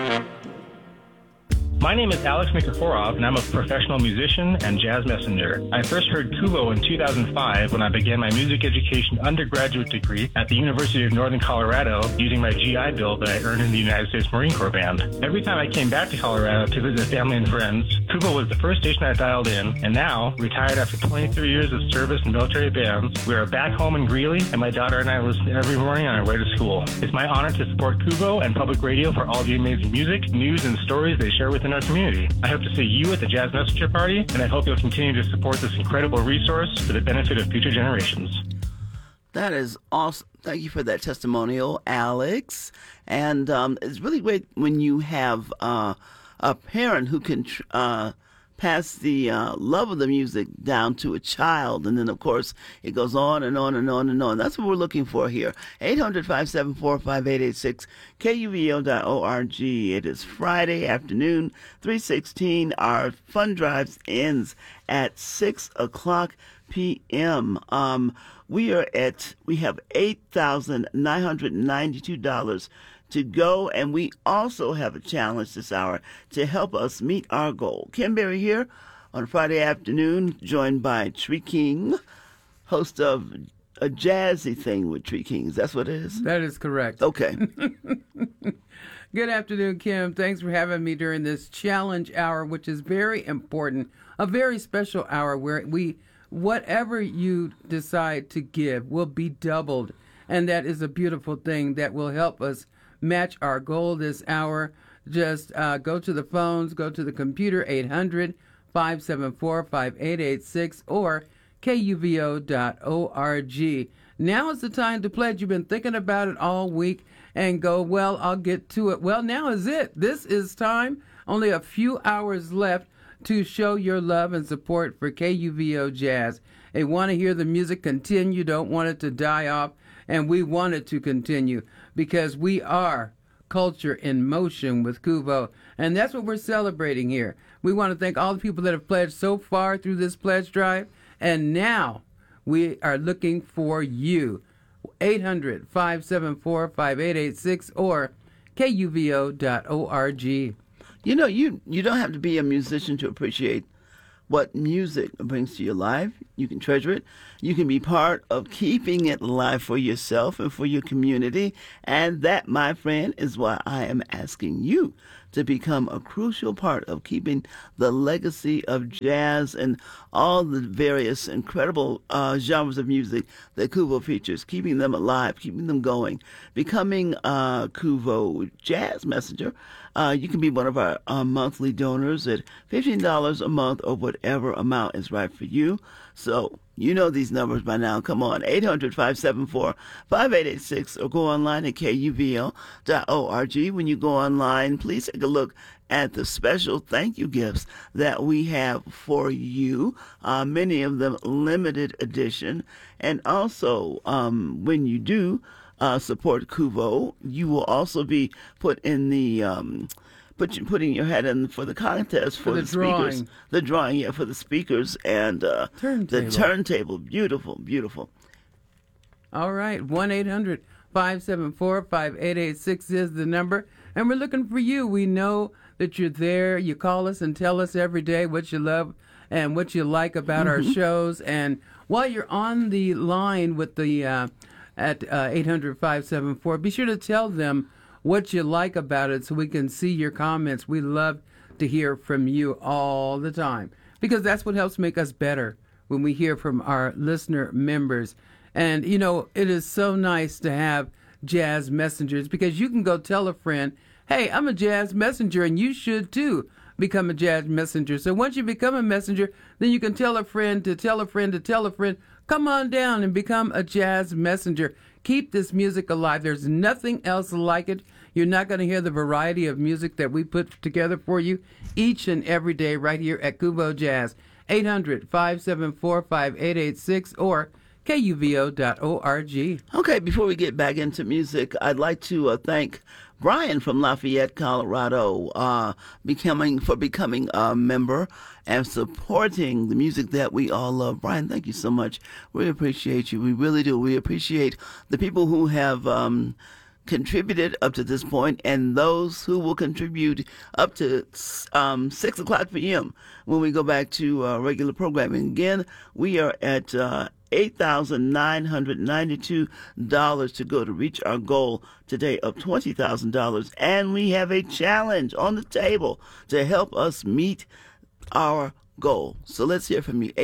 My name is Alex Nikiforov, and I'm a professional musician and jazz messenger. I first heard Kuvo in 2005 when I began my music education undergraduate degree at the University of Northern Colorado using my GI Bill that I earned in the United States Marine Corps Band. Every time I came back to Colorado to visit family and friends, Kuvo was the first station I dialed in, and now, retired after 23 years of service in military bands, we are back home in Greeley, and my daughter and I listen every morning on our way to school. It's my honor to support Kuvo and public radio for all the amazing music, news, and stories they share within our community. I hope to see you at the Jazz Messenger Party, and I hope you'll continue to support this incredible resource for the benefit of future generations. That is awesome. Thank you for that testimonial, Alex. And it's really great when you have a parent who can pass the love of the music down to a child. And then, of course, it goes on and on and on and on. That's what we're looking for here. 800-574-5886, KUVO.org. It is Friday afternoon, 3:16. Our fund drive ends at 6 o'clock p.m. We have $8,992 to go, and we also have a challenge this hour to help us meet our goal. Kim Berry here on Friday afternoon, joined by Tree King, host of A Jazzy Thing with Tree Kings. That's what it is? That is correct. Okay. Good afternoon, Kim. Thanks for having me during this challenge hour, which is very important, a very special hour where whatever you decide to give will be doubled. And that is a beautiful thing that will help us match our goal this hour. Just go to the phones, go to the computer, 800-574-5886 or KUVO.org. Now is the time to pledge. You've been thinking about it all week and go, well, I'll get to it. Well, now is it. This is time. Only a few hours left to show your love and support for KUVO Jazz. They want to hear the music continue, don't want it to die off, and we want it to continue because we are culture in motion with Kuvo, and that's what we're celebrating here. We want to thank all the people that have pledged so far through this pledge drive, and now we are looking for you. 800-574-5886 or KUVO.org. You know, you don't have to be a musician to appreciate what music brings to your life. You can treasure it. You can be part of keeping it alive for yourself and for your community. And that, my friend, is why I am asking you to become a crucial part of keeping the legacy of jazz and all the various incredible genres of music that Kuvo features, keeping them alive, keeping them going, becoming a Kuvo Jazz Messenger. You can be one of our monthly donors at $15 a month or whatever amount is right for you. So you know these numbers by now. Come on, 800-574-5886 or go online at KUVO.org. When you go online, please take a look at the special thank you gifts that we have for you, many of them limited edition. And also, when you do support Kuvo, you will also be put in the putting your head in for the contest for the speakers. Drawing. The drawing, yeah, for the speakers and the turntable. Beautiful, beautiful. All right, 1-800-574-5886 is the number, and we're looking for you. We know that you're there. You call us and tell us every day what you love and what you like about our shows. And while you're on the line with the at 800-574, be sure to tell them what you like about it so we can see your comments. We love to hear from you all the time because that's what helps make us better when we hear from our listener members. And, you know, it is so nice to have jazz messengers because you can go tell a friend, hey, I'm a jazz messenger, and you should too become a jazz messenger. So once you become a messenger, then you can tell a friend to tell a friend to tell a friend, come on down and become a jazz messenger. Keep this music alive. There's nothing else like it. You're not going to hear the variety of music that we put together for you each and every day right here at Kuvo Jazz. 800-574-5886 or KUVO.org. Okay, before we get back into music, I'd like to thank Brian from Lafayette, Colorado, becoming a member and supporting the music that we all love. Brian, thank you so much. We appreciate you. We really do. We appreciate the people who have contributed up to this point, and those who will contribute up to 6 o'clock p.m. when we go back to regular programming. Again, we are at $8,992 to go to reach our goal today of $20,000, and we have a challenge on the table to help us meet our goal. So let's hear from you.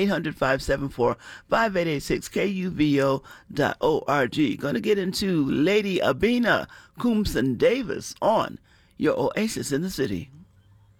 800-574-5886, KUVO.org. Going to get into Lady Abina Coomson Davis on your Oasis in the City.